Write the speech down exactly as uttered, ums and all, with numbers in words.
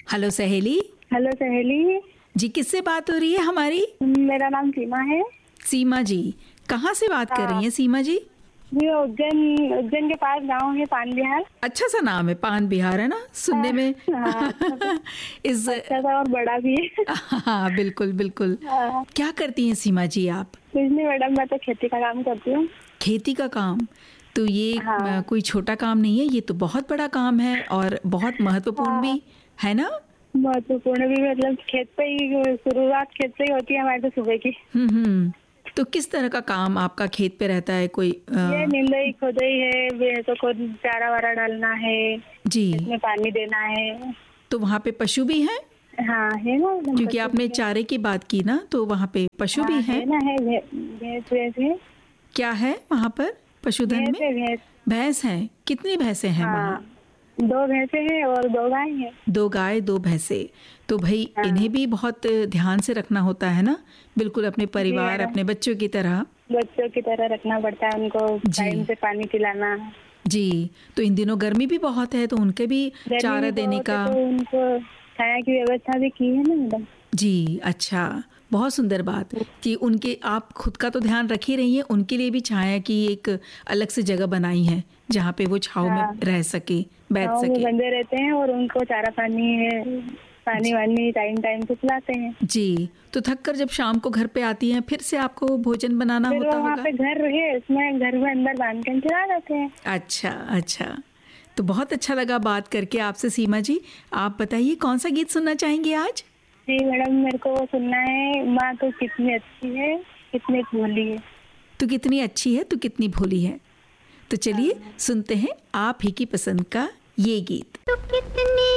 Hello सहेली। Hello सहेली जी, किससे बात हो रही है हमारी? मेरा नाम सीमा है। सीमा जी, कहाँ से बात कर रही हैं सीमा जी? ये उज्जैन उज्जैन के पास गांव है पान बिहार। अच्छा सा नाम है, पान बिहार, है ना सुनने में? हाँ, इस अच्छा सा और बड़ा भी है। हाँ बिल्कुल बिल्कुल। हाँ। क्या करती हैं सीमा जी आप? कुछ नहीं मैडम, मैं तो खेती का काम करती हूँ। खेती का काम? तो ये हाँ। कोई छोटा काम नहीं है, ये तो बहुत बड़ा काम है और बहुत महत्वपूर्ण हाँ। भी है ना? महत्वपूर्ण भी, मतलब खेत पे ही शुरुआत खेत से ही होती है हमारे तो सुबह की। हम्म हम्म। तो किस तरह का काम आपका खेत पे रहता है? कोई आ... ये निंदाई खोदाई है, भैंसों को चारा वारा डालना है जी, इसमें पानी देना है। तो वहाँ पे पशु भी हैं? हाँ है ना, क्योंकि आपने चारे की बात की ना, तो वहाँ पे पशु हाँ भी हैं? है ना, है भैंस भैंस है। क्या है वहाँ पर पशुधन भैंस में? है भैंस। भैंस हैं? कितनी भैंसें हैं हाँ, वहाँ? दो भैंसे हैं और दो गाय हैं। दो गाय दो भैंसे। तो भाई हाँ। इन्हें भी बहुत ध्यान से रखना होता है ना, बिल्कुल अपने परिवार मैडम। अपने बच्चों की तरह। बच्चों की तरह रखना पड़ता है उनको, जी। टाइम से पानी पिलाना। जी, तो इन दिनों गर्मी भी बहुत है, तो उनके भी गर्मी चारा भी देने बहुत है, का। तो उनको छाया की व्यवस्था भी की है ना मैडम। जी, अच्छा, बहुत सुंदर बात कि उनके आप खुद का तो ध्यान रख ही रही हैं, उनके लिए भी छाया की एक अलग से जगह बनाई है जहाँ पे वो छाँव हाँ। में रह सके, बैठ गाँव में सके। बंधे रहते हैं और उनको चारा पानी है, पानी वानी टाइम टाइम से पिलाते हैं। जी, तो थक कर जब शाम को घर पे आती हैं, फिर से आपको भोजन बनाना फिर होता वो वहाँ होगा? पे घर है, उसमें घर में अंदर बांध कर खिला देते हैं। अच्छा अच्छा, तो बहुत अच्छा लगा बात करके आपसे सीमा जी। आप बताइए कौन सा गीत सुनना चाहेंगे आज? जी मैडम, मेरे को वो सुनना है, माँ तो कितनी अच्छी है कितनी भोली है। तू कितनी अच्छी है तू कितनी भोली है। तो चलिए सुनते हैं आप ही की पसंद का ये गीत। तू कितनी